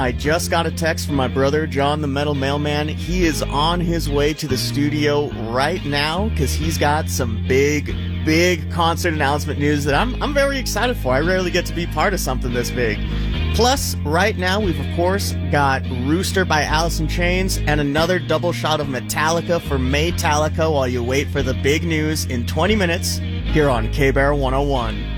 I just got a text from my brother, John the Metal Mailman. He is on his way to the studio right now because he's got some big concert announcement news that I'm very excited for. I rarely get to be part of something this big. Plus, right now, we've, of course, got Rooster by Alice in Chains and another double shot of Metallica for Maytallica while you wait for the big news in 20 minutes here on K-Bear 101.